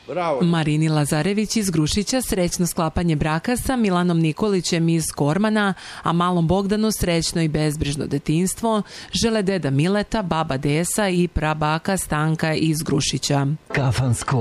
Marini Lazarević iz Grušića srećno sklapanje braka sa Milanom Nikolićem iz Kormana, a malom Bogdanu srećno i bezbrižno detinjstvo žele deda Mileta, baba Desa i prabaka Stanka iz Grušića. Kafansko